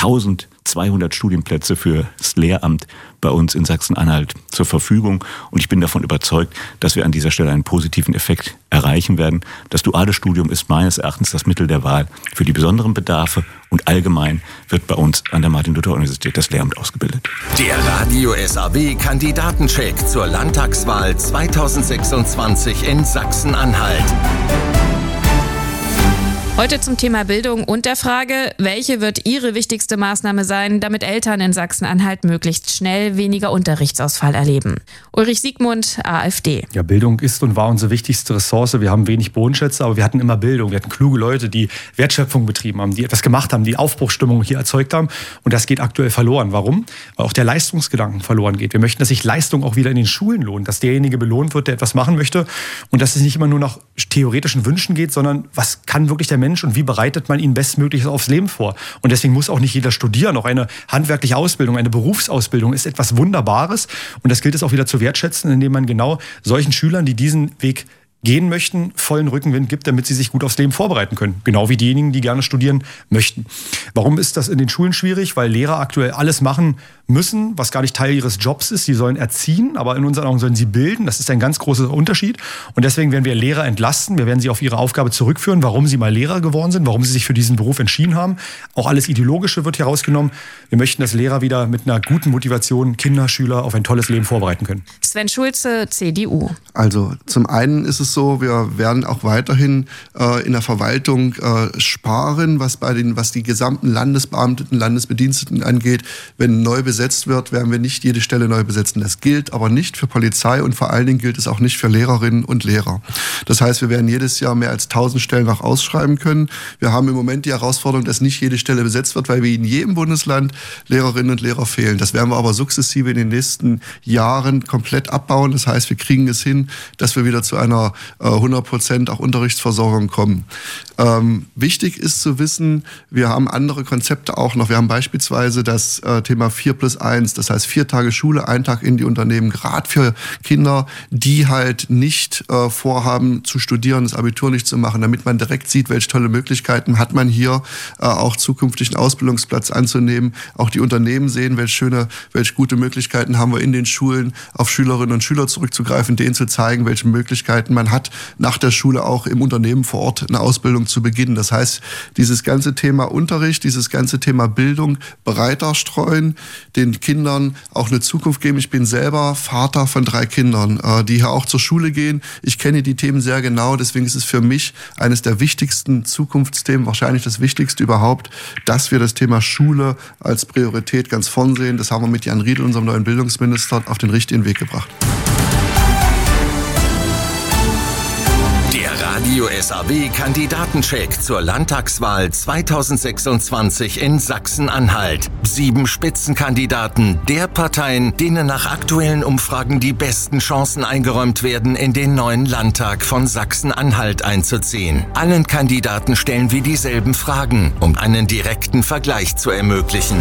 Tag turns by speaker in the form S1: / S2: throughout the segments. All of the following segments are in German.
S1: 1200 Studienplätze für das Lehramt bei uns in Sachsen-Anhalt zur Verfügung. Und ich bin davon überzeugt, dass wir an dieser Stelle einen positiven Effekt erreichen werden. Das duale Studium ist meines Erachtens das Mittel der Wahl für die besonderen Bedarfe und allgemein wird bei uns an der Martin-Luther-Universität das Lehramt ausgebildet.
S2: Der Radio SAW Kandidatencheck zur Landtagswahl 2026 in Sachsen-Anhalt.
S3: Heute zum Thema Bildung und der Frage, welche wird Ihre wichtigste Maßnahme sein, damit Eltern in Sachsen-Anhalt möglichst schnell weniger Unterrichtsausfall erleben. Ulrich Siegmund, AfD.
S4: Ja, Bildung ist und war unsere wichtigste Ressource. Wir haben wenig Bodenschätze, aber wir hatten immer Bildung. Wir hatten kluge Leute, die Wertschöpfung betrieben haben, die etwas gemacht haben, die Aufbruchsstimmung hier erzeugt haben. Und das geht aktuell verloren. Warum? Weil auch der Leistungsgedanken verloren geht. Wir möchten, dass sich Leistung auch wieder in den Schulen lohnt, dass derjenige belohnt wird, der etwas machen möchte und dass es nicht immer nur nach theoretischen Wünschen geht, sondern was kann wirklich der Mensch und wie bereitet man ihn bestmöglich aufs Leben vor. Und deswegen muss auch nicht jeder studieren. Auch eine handwerkliche Ausbildung, eine Berufsausbildung ist etwas Wunderbares. Und das gilt es auch wieder zu wertschätzen, indem man genau solchen Schülern, die diesen Weg gehen möchten, vollen Rückenwind gibt, damit sie sich gut aufs Leben vorbereiten können. Genau wie diejenigen, die gerne studieren möchten. Warum ist das in den Schulen schwierig? Weil Lehrer aktuell alles machen müssen, was gar nicht Teil ihres Jobs ist. Sie sollen erziehen, aber in unseren Augen sollen sie bilden. Das ist ein ganz großer Unterschied. Und deswegen werden wir Lehrer entlasten. Wir werden sie auf ihre Aufgabe zurückführen, warum sie mal Lehrer geworden sind, warum sie sich für diesen Beruf entschieden haben. Auch alles Ideologische wird hier rausgenommen. Wir möchten, dass Lehrer wieder mit einer guten Motivation Kinder, Schüler auf ein tolles Leben vorbereiten können.
S3: Sven Schulze, CDU.
S5: Also zum einen ist es so, wir werden auch weiterhin in der Verwaltung sparen, was die gesamten Landesbeamteten, Landesbediensteten angeht. Wenn neu besetzt wird, werden wir nicht jede Stelle neu besetzen. Das gilt aber nicht für Polizei und vor allen Dingen gilt es auch nicht für Lehrerinnen und Lehrer. Das heißt, wir werden jedes Jahr mehr als 1000 Stellen auch ausschreiben können. Wir haben im Moment die Herausforderung, dass nicht jede Stelle besetzt wird, weil wir in jedem Bundesland Lehrerinnen und Lehrer fehlen. Das werden wir aber sukzessive in den nächsten Jahren komplett abbauen. Das heißt, wir kriegen es hin, dass wir wieder zu einer 100% auch Unterrichtsversorgung kommen. Wichtig ist zu wissen, wir haben andere Konzepte auch noch. Wir haben beispielsweise das Thema 4+1, das heißt 4 Tage Schule, 1 Tag in die Unternehmen, gerade für Kinder, die halt nicht vorhaben zu studieren, das Abitur nicht zu machen, damit man direkt sieht, welche tolle Möglichkeiten hat man hier auch zukünftig einen Ausbildungsplatz anzunehmen. Auch die Unternehmen sehen, welche gute Möglichkeiten haben wir in den Schulen, auf Schülerinnen und Schüler zurückzugreifen, denen zu zeigen, welche Möglichkeiten man hat, nach der Schule auch im Unternehmen vor Ort eine Ausbildung zu beginnen. Das heißt, dieses ganze Thema Unterricht, dieses ganze Thema Bildung breiter streuen, den Kindern auch eine Zukunft geben. Ich bin selber Vater von 3 Kindern, die hier auch zur Schule gehen. Ich kenne die Themen sehr genau, deswegen ist es für mich eines der wichtigsten Zukunftsthemen, wahrscheinlich das Wichtigste überhaupt, dass wir das Thema Schule als Priorität ganz vorn sehen. Das haben wir mit Jan Riedl, unserem neuen Bildungsminister, auf den richtigen Weg gebracht.
S2: Radio SAW Kandidatencheck zur Landtagswahl 2026 in Sachsen-Anhalt. 7 Spitzenkandidaten der Parteien, denen nach aktuellen Umfragen die besten Chancen eingeräumt werden, in den neuen Landtag von Sachsen-Anhalt einzuziehen. Allen Kandidaten stellen wir dieselben Fragen, um einen direkten Vergleich zu ermöglichen.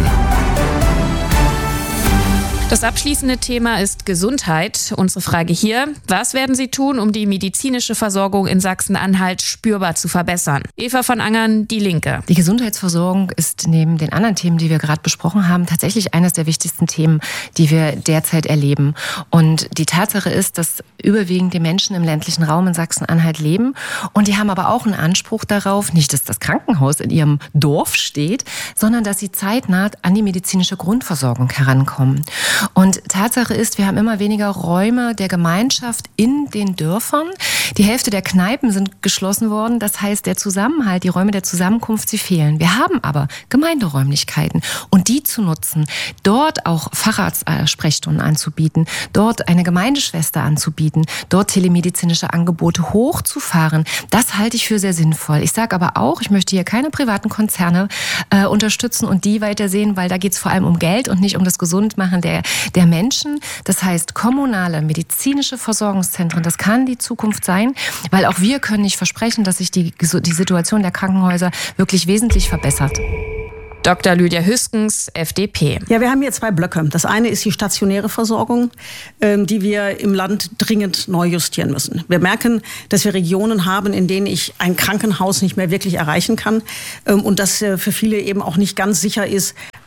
S3: Das abschließende Thema ist Gesundheit. Unsere Frage hier: Was werden Sie tun, um die medizinische Versorgung in Sachsen-Anhalt spürbar zu verbessern? Eva von Angern, Die Linke.
S6: Die Gesundheitsversorgung ist neben den anderen Themen, die wir gerade besprochen haben, tatsächlich eines der wichtigsten Themen, die wir derzeit erleben. Und die Tatsache ist, dass überwiegend die Menschen im ländlichen Raum in Sachsen-Anhalt leben. Und die haben aber auch einen Anspruch darauf, nicht, dass das Krankenhaus in ihrem Dorf steht, sondern dass sie zeitnah an die medizinische Grundversorgung herankommen. Und Tatsache ist, wir haben immer weniger Räume der Gemeinschaft in den Dörfern. Die Hälfte der Kneipen sind geschlossen worden. Das heißt, der Zusammenhalt, die Räume der Zusammenkunft, sie fehlen. Wir haben aber Gemeinderäumlichkeiten und die zu nutzen, dort auch Facharztsprechstunden anzubieten, dort eine Gemeindeschwester anzubieten, dort telemedizinische Angebote hochzufahren, das halte ich für sehr sinnvoll. Ich sage aber auch, ich möchte hier keine privaten Konzerne unterstützen und die weitersehen, weil da geht es vor allem um Geld und nicht um das Gesundmachen der Menschen. Das heißt, kommunale medizinische Versorgungszentren, das kann die Zukunft sein, weil auch wir können nicht versprechen, dass sich die Situation der Krankenhäuser wirklich wesentlich verbessert.
S3: Dr. Lydia Hüskens, FDP.
S7: Ja, wir haben hier 2 Blöcke. Das eine ist die stationäre Versorgung, die wir im Land dringend neu justieren müssen. Wir merken, dass wir Regionen haben, in denen ich ein Krankenhaus nicht mehr wirklich erreichen kann und dass für viele eben auch nicht ganz sicher ist,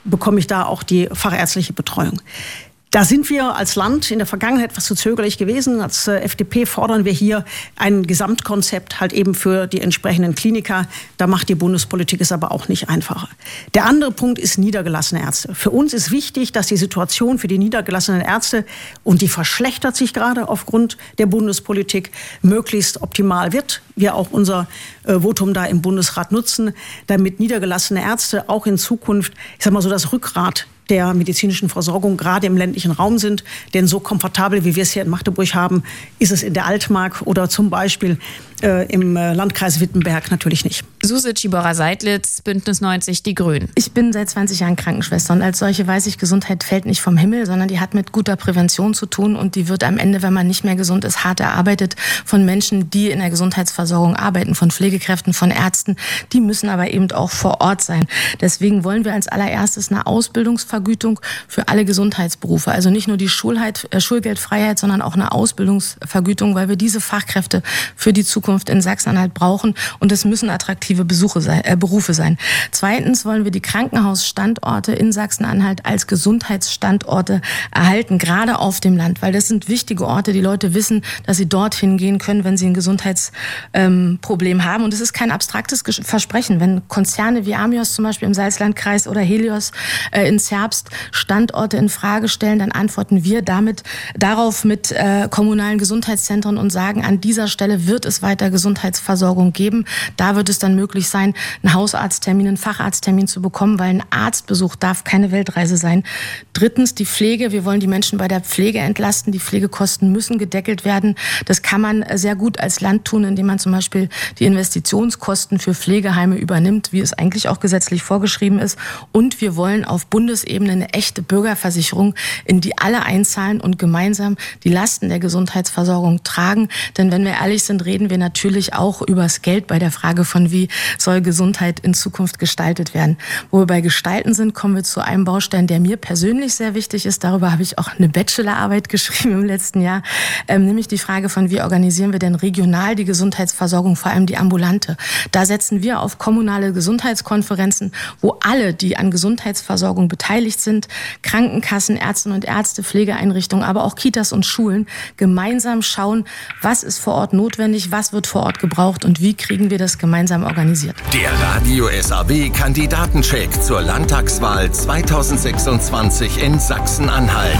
S7: bekomme ich da auch die fachärztliche Betreuung. Da sind wir als Land in der Vergangenheit etwas zu zögerlich gewesen. Als FDP fordern wir hier ein Gesamtkonzept halt eben für die entsprechenden Kliniker. Da macht die Bundespolitik es aber auch nicht einfacher. Der andere Punkt ist niedergelassene Ärzte. Für uns ist wichtig, dass die Situation für die niedergelassenen Ärzte, und die verschlechtert sich gerade aufgrund der Bundespolitik, möglichst optimal wird. Wir auch unser Votum da im Bundesrat nutzen, damit niedergelassene Ärzte auch in Zukunft, ich sag mal so, das Rückgrat der medizinischen Versorgung gerade im ländlichen Raum sind. Denn so komfortabel, wie wir es hier in Magdeburg haben, ist es in der Altmark oder zum Beispiel im Landkreis Wittenberg natürlich nicht.
S3: Suse Tschiborra-Seidlitz, Bündnis 90, die Grünen.
S6: Ich bin seit 20 Jahren Krankenschwester und als solche weiß ich, Gesundheit fällt nicht vom Himmel, sondern die hat mit guter Prävention zu tun und die wird am Ende, wenn man nicht mehr gesund ist, hart erarbeitet von Menschen, die in der Gesundheitsversorgung arbeiten, von Pflegekräften, von Ärzten. Die müssen aber eben auch vor Ort sein. Deswegen wollen wir als allererstes eine Ausbildungsvergütung für alle Gesundheitsberufe. Also nicht nur die Schulgeldfreiheit, sondern auch eine Ausbildungsvergütung, weil wir diese Fachkräfte für die Zukunft in Sachsen-Anhalt brauchen und es müssen attraktive Berufe sein. Zweitens wollen wir die Krankenhausstandorte in Sachsen-Anhalt als Gesundheitsstandorte erhalten, gerade auf dem Land, weil das sind wichtige Orte. Die Leute wissen, dass sie dorthin gehen können, wenn sie ein Gesundheitsproblem haben. Und es ist kein abstraktes Versprechen. Wenn Konzerne wie Amios zum Beispiel im Salzlandkreis oder Helios in Zerbst Standorte in Frage stellen, dann antworten wir darauf mit kommunalen Gesundheitszentren und sagen, an dieser Stelle wird es weiter Gesundheitsversorgung geben. Da wird es dann möglich sein, einen Hausarzttermin, einen Facharzttermin zu bekommen, weil ein Arztbesuch darf keine Weltreise sein. Drittens die Pflege. Wir wollen die Menschen bei der Pflege entlasten. Die Pflegekosten müssen gedeckelt werden. Das kann man sehr gut als Land tun, indem man zum Beispiel die Investitionskosten für Pflegeheime übernimmt, wie es eigentlich auch gesetzlich vorgeschrieben ist. Und wir wollen auf Bundesebene eine echte Bürgerversicherung, in die alle einzahlen und gemeinsam die Lasten der Gesundheitsversorgung tragen. Denn wenn wir ehrlich sind, reden wir natürlich auch über das Geld bei der Frage von, wie soll Gesundheit in Zukunft gestaltet werden. Wo wir bei Gestalten sind, kommen wir zu einem Baustein, der mir persönlich sehr wichtig ist. Darüber habe ich auch eine Bachelorarbeit geschrieben im letzten Jahr. Nämlich die Frage von, wie organisieren wir denn regional die Gesundheitsversorgung, vor allem die ambulante. Da setzen wir auf kommunale Gesundheitskonferenzen, wo alle, die an Gesundheitsversorgung beteiligt sind, Krankenkassen, Ärztinnen und Ärzte, Pflegeeinrichtungen, aber auch Kitas und Schulen, gemeinsam schauen, was ist vor Ort notwendig, was wird vor Ort gebraucht und wie kriegen wir das gemeinsam organisiert.
S2: Der Radio SAW Kandidatencheck zur Landtagswahl 2026 in Sachsen-Anhalt.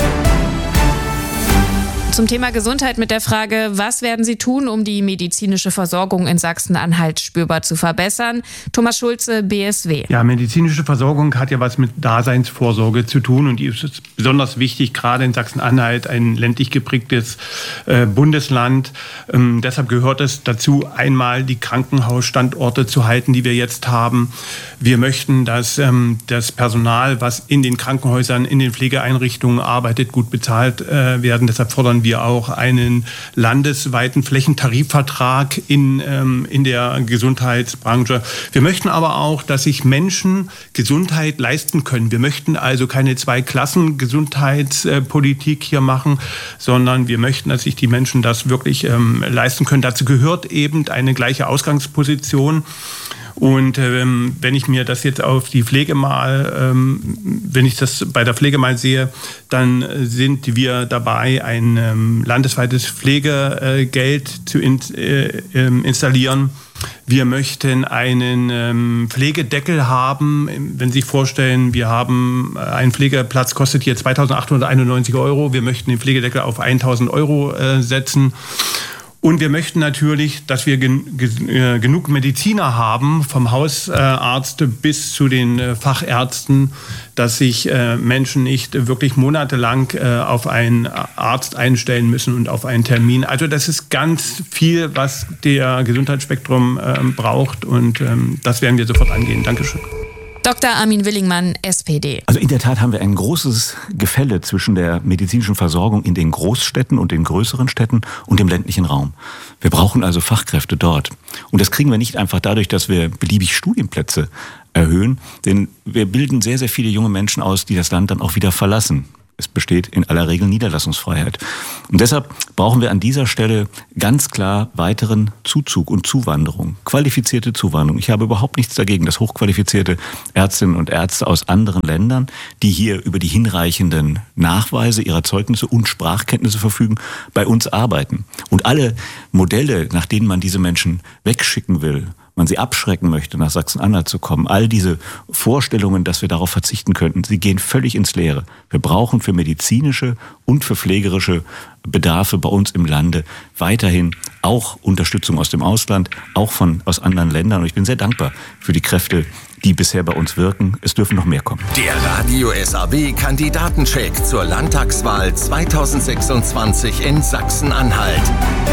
S3: Zum Thema Gesundheit mit der Frage, was werden Sie tun, um die medizinische Versorgung in Sachsen-Anhalt spürbar zu verbessern? Thomas Schulze, BSW.
S8: Ja, medizinische Versorgung hat ja was mit Daseinsvorsorge zu tun und die ist besonders wichtig, gerade in Sachsen-Anhalt, ein ländlich geprägtes Bundesland. Deshalb gehört es dazu, einmal die Krankenhausstandorte zu halten, die wir jetzt haben. Wir möchten, dass das Personal, was in den Krankenhäusern, in den Pflegeeinrichtungen arbeitet, gut bezahlt werden. Deshalb fordern wir auch einen landesweiten Flächentarifvertrag in der Gesundheitsbranche. Wir möchten aber auch, dass sich Menschen Gesundheit leisten können. Wir möchten also keine Zwei-Klassen-Gesundheitspolitik hier machen, sondern wir möchten, dass sich die Menschen das wirklich leisten können. Dazu gehört eben eine gleiche Ausgangsposition. Und wenn ich mir das jetzt auf die Pflege mal, wenn ich das bei der Pflege mal sehe, dann sind wir dabei, ein landesweites Pflegegeld zu installieren. Wir möchten einen Pflegedeckel haben. Wenn Sie sich vorstellen, wir haben ein Pflegeplatz, kostet hier 2.891 €. Wir möchten den Pflegedeckel auf 1.000 € setzen. Und wir möchten natürlich, dass wir genug Mediziner haben, vom Hausarzt bis zu den Fachärzten, dass sich Menschen nicht wirklich monatelang auf einen Arzt einstellen müssen und auf einen Termin. Also das ist ganz viel, was der Gesundheitsspektrum braucht und das werden wir sofort angehen. Dankeschön.
S3: Dr. Armin Willingmann, SPD.
S1: Also in der Tat haben wir ein großes Gefälle zwischen der medizinischen Versorgung in den Großstädten und den größeren Städten und dem ländlichen Raum. Wir brauchen also Fachkräfte dort. Und das kriegen wir nicht einfach dadurch, dass wir beliebig Studienplätze erhöhen, denn wir bilden sehr, sehr viele junge Menschen aus, die das Land dann auch wieder verlassen. Es besteht in aller Regel Niederlassungsfreiheit. Und deshalb brauchen wir an dieser Stelle ganz klar weiteren Zuzug und Zuwanderung, qualifizierte Zuwanderung. Ich habe überhaupt nichts dagegen, dass hochqualifizierte Ärztinnen und Ärzte aus anderen Ländern, die hier über die hinreichenden Nachweise ihrer Zeugnisse und Sprachkenntnisse verfügen, bei uns arbeiten. Und alle Modelle, nach denen man diese Menschen wegschicken will, man sie abschrecken möchte, nach Sachsen-Anhalt zu kommen, all diese Vorstellungen, dass wir darauf verzichten könnten, sie gehen völlig ins Leere. Wir brauchen für medizinische und für pflegerische Bedarfe bei uns im Lande weiterhin auch Unterstützung aus dem Ausland, auch aus anderen Ländern. Und ich bin sehr dankbar für die Kräfte, die bisher bei uns wirken. Es dürfen noch mehr kommen.
S2: Der Radio SAW Kandidatencheck zur Landtagswahl 2026 in Sachsen-Anhalt.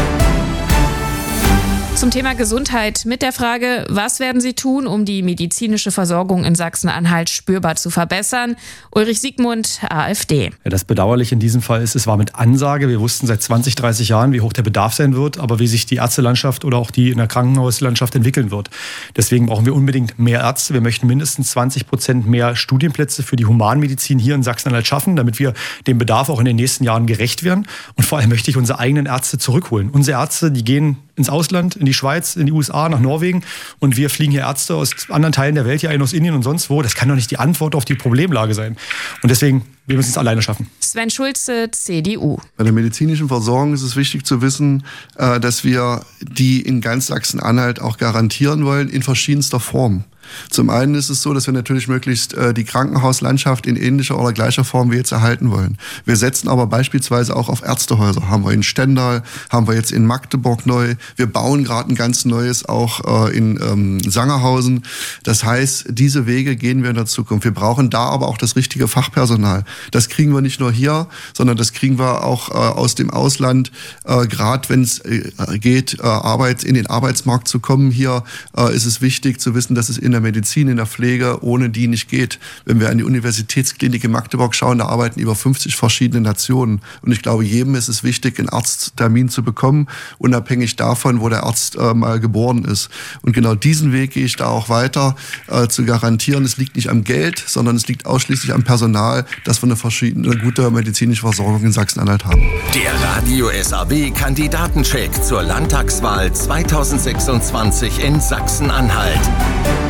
S3: Zum Thema Gesundheit mit der Frage, was werden Sie tun, um die medizinische Versorgung in Sachsen-Anhalt spürbar zu verbessern? Ulrich Siegmund, AfD.
S4: Ja, das Bedauerliche in diesem Fall ist, es war mit Ansage. Wir wussten seit 20, 30 Jahren, wie hoch der Bedarf sein wird, aber wie sich die Ärztelandschaft oder auch die in der Krankenhauslandschaft entwickeln wird. Deswegen brauchen wir unbedingt mehr Ärzte. Wir möchten mindestens 20% mehr Studienplätze für die Humanmedizin hier in Sachsen-Anhalt schaffen, damit wir dem Bedarf auch in den nächsten Jahren gerecht werden. Und vor allem möchte ich unsere eigenen Ärzte zurückholen. Unsere Ärzte, die gehen ins Ausland, in die Schweiz, in die USA, nach Norwegen und wir fliegen hier Ärzte aus anderen Teilen der Welt hier ein, aus Indien und sonst wo. Das kann doch nicht die Antwort auf die Problemlage sein. Und deswegen, wir müssen es alleine schaffen.
S3: Sven Schulze, CDU.
S5: Bei der medizinischen Versorgung ist es wichtig zu wissen, dass wir die in ganz Sachsen-Anhalt auch garantieren wollen, in verschiedenster Form. Zum einen ist es so, dass wir natürlich möglichst die Krankenhauslandschaft in ähnlicher oder gleicher Form wie jetzt erhalten wollen. Wir setzen aber beispielsweise auch auf Ärztehäuser. Haben wir in Stendal, haben wir jetzt in Magdeburg neu. Wir bauen gerade ein ganz neues auch in Sangerhausen. Das heißt, diese Wege gehen wir in der Zukunft. Wir brauchen da aber auch das richtige Fachpersonal. Das kriegen wir nicht nur hier, sondern das kriegen wir auch aus dem Ausland. Gerade wenn es geht, in den Arbeitsmarkt zu kommen hier, ist es wichtig zu wissen, dass es in der Medizin, in der Pflege ohne die nicht geht. Wenn wir an die Universitätsklinik in Magdeburg schauen, da arbeiten über 50 verschiedene Nationen. Und ich glaube, jedem ist es wichtig, einen Arzttermin zu bekommen, unabhängig davon, wo der Arzt mal geboren ist. Und genau diesen Weg gehe ich da auch weiter zu garantieren. Es liegt nicht am Geld, sondern es liegt ausschließlich am Personal, dass wir eine gute medizinische Versorgung in Sachsen-Anhalt haben.
S2: Der Radio SAW Kandidatencheck zur Landtagswahl 2026 in Sachsen-Anhalt.